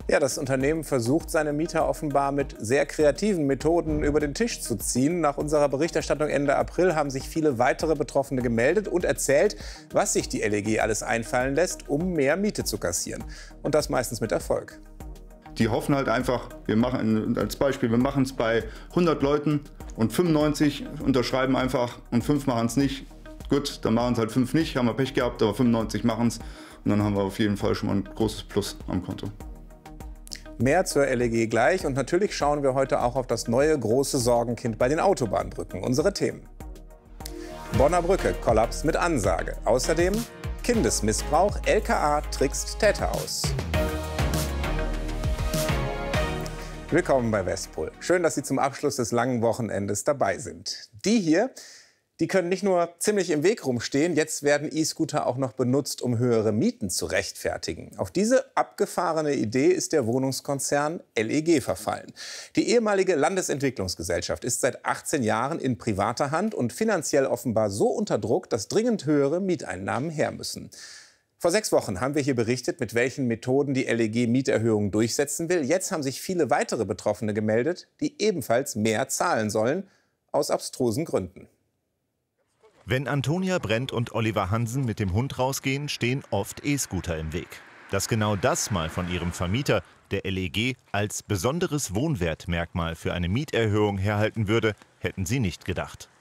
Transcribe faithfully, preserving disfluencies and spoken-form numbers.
Ja, das Unternehmen versucht, seine Mieter offenbar mit sehr kreativen Methoden über den Tisch zu ziehen. Nach unserer Berichterstattung Ende April haben sich viele weitere Betroffene gemeldet und erzählt, was sich die L E G alles einfallen lässt, um mehr Miete zu kassieren. Und das meistens mit Erfolg. Die hoffen halt einfach, wir machen als Beispiel, wir machen es bei hundert Leuten und fünfundneunzig unterschreiben einfach und fünf machen es nicht. Gut, dann machen es halt fünf nicht, haben wir Pech gehabt, aber fünfundneunzig machen es. Und dann haben wir auf jeden Fall schon mal ein großes Plus am Konto. Mehr zur L E G gleich und natürlich schauen wir heute auch auf das neue große Sorgenkind bei den Autobahnbrücken. Unsere Themen: Bonner Brücke, Kollaps mit Ansage. Außerdem Kindesmissbrauch, L K A trickst Täter aus. Willkommen bei Westpol. Schön, dass Sie zum Abschluss des langen Wochenendes dabei sind. Die hier, die können nicht nur ziemlich im Weg rumstehen, jetzt werden E-Scooter auch noch benutzt, um höhere Mieten zu rechtfertigen. Auf diese abgefahrene Idee ist der Wohnungskonzern L E G verfallen. Die ehemalige Landesentwicklungsgesellschaft ist seit achtzehn Jahren in privater Hand und finanziell offenbar so unter Druck, dass dringend höhere Mieteinnahmen her müssen. Vor sechs Wochen haben wir hier berichtet, mit welchen Methoden die L E G Mieterhöhungen durchsetzen will. Jetzt haben sich viele weitere Betroffene gemeldet, die ebenfalls mehr zahlen sollen, aus abstrusen Gründen. Wenn Antonia Brent und Oliver Hansen mit dem Hund rausgehen, stehen oft E-Scooter im Weg. Dass genau das mal von ihrem Vermieter, der L E G, als besonderes Wohnwertmerkmal für eine Mieterhöhung herhalten würde, hätten sie nicht gedacht.